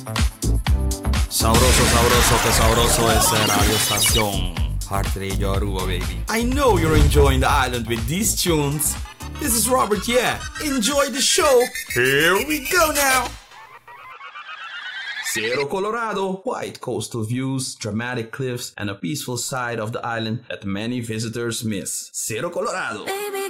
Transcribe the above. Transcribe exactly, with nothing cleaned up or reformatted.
Sabroso, sabroso, que sabroso es la radio estación Heart Radio Aruba, baby. I know you're enjoying the island with these tunes. This is Robert, yeah. Enjoy the show. Here we go now. Cerro Colorado, white coastal views, dramatic cliffs, and a peaceful side of the island that many visitors miss. Cerro Colorado. Baby,